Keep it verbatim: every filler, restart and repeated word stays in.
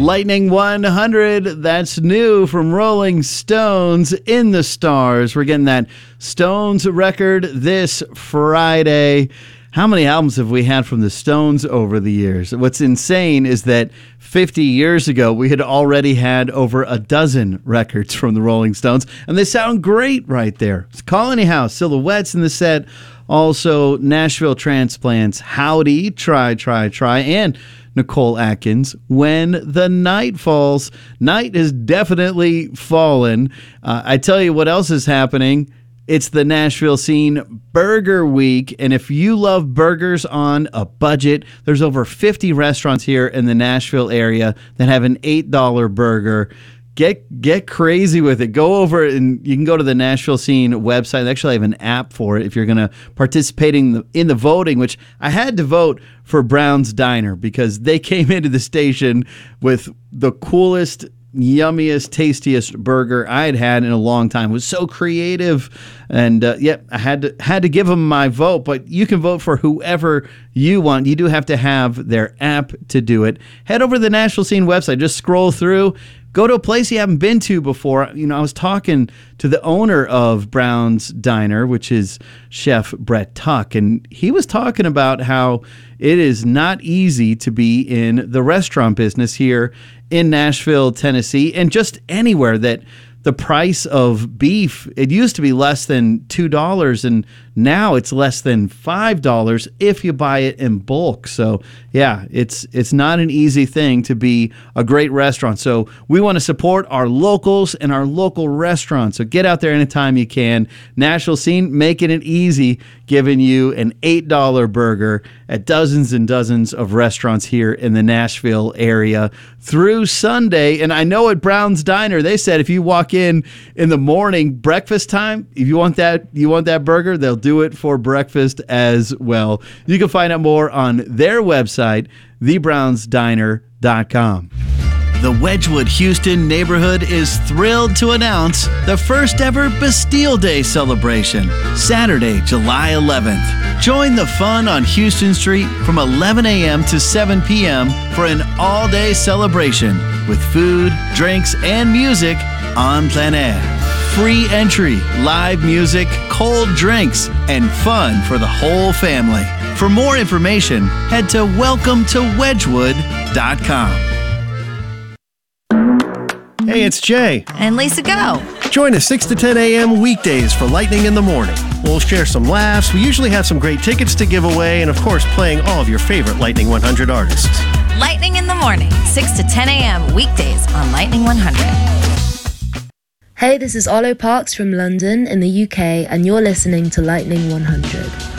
Lightning one hundred, that's new from Rolling Stones, In the Stars. We're getting that Stones record this Friday. How many albums have we had from the Stones over the years? What's insane is that fifty years ago, we had already had over a dozen records from the Rolling Stones, and they sound great right there. It's Colony House, Silhouettes in the set, also Nashville Transplants, Howdy, Try, Try, Try, and Nicole Atkins, When the Night Falls. Night has definitely fallen. Uh, I tell you what else is happening. It's the Nashville Scene Burger Week, and if you love burgers on a budget, there's over fifty restaurants here in the Nashville area that have an eight dollar burger. Get get crazy with it. Go over and you can go to the Nashville Scene website. They actually have an app for it if you're going to participate in the, in the voting, which I had to vote for Brown's Diner because they came into the station with the coolest, yummiest, tastiest burger I had had in a long time. It was so creative, and uh, yeah, I had to had to give them my vote. But you can vote for whoever you want. You do have to have their app to do it. Head over to the Nashville Scene website. Just scroll through. Go to a place you haven't been to before. You know, I was talking to the owner of Brown's Diner, which is Chef Brett Tuck, and he was talking about how it is not easy to be in the restaurant business here in Nashville, Tennessee, and just anywhere that the price of beef, it used to be less than two dollars, and now it's less than five dollars if you buy it in bulk. So, yeah, it's it's not an easy thing to be a great restaurant. So we want to support our locals and our local restaurants. So get out there anytime you can. Nashville Scene, making it easy, giving you an eight dollar burger at dozens and dozens of restaurants here in the Nashville area through Sunday. And I know at Brown's Diner, they said if you walk in in the morning, breakfast time, if you want that, you want that burger, they'll do it for breakfast as well. You can find out more on their website, the browns diner dot com. The Wedgwood Houston neighborhood is thrilled to announce the first ever Bastille Day celebration, Saturday, July eleventh. Join the fun on Houston Street from eleven a.m. to seven p.m. for an all-day celebration with food, drinks, and music on plein air. Free entry, live music, cold drinks, and fun for the whole family. For more information, head to welcome to wedgwood dot com. Hey, it's Jay. And Lisa Go. Join us six to ten a.m. weekdays for Lightning in the Morning. We'll share some laughs. We usually have some great tickets to give away, and of course, playing all of your favorite Lightning one hundred artists. Lightning in the Morning, six to ten a.m. weekdays on Lightning one hundred. Hey, this is Olo Parks from London in the U K, and you're listening to Lightning one hundred.